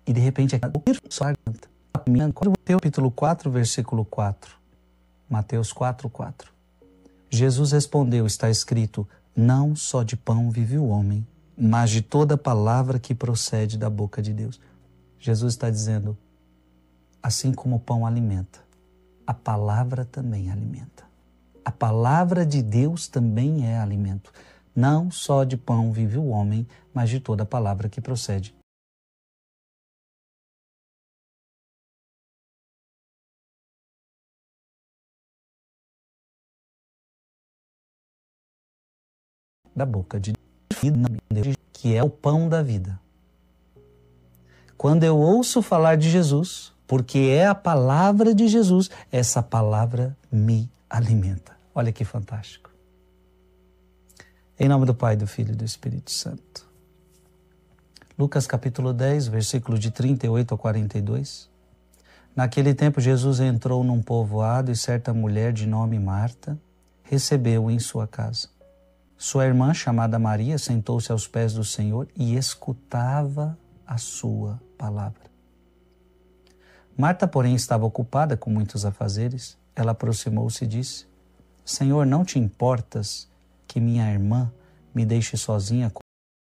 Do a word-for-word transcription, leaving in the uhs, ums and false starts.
E de repente, capítulo quatro, versículo quatro. Mateus quatro, quatro. Jesus respondeu, está escrito, não só de pão vive o homem, mas de toda palavra que procede da boca de Deus. Jesus está dizendo, assim como o pão alimenta, a palavra também alimenta. A palavra de Deus também é alimento. Não só de pão vive o homem, mas de toda palavra que procede da boca de Deus, que é o pão da vida. Quando eu ouço falar de Jesus, porque é a palavra de Jesus, essa palavra me alimenta. Olha que fantástico. Em nome do Pai, do Filho e do Espírito Santo. Lucas capítulo dez, versículo de trinta e oito a quarenta e dois. Naquele tempo Jesus entrou num povoado e certa mulher de nome Marta recebeu-o em sua casa. Sua irmã, chamada Maria, sentou-se aos pés do Senhor e escutava a sua palavra. Marta, porém, estava ocupada com muitos afazeres. Ela aproximou-se e disse, Senhor, não te importas que minha irmã me deixe sozinha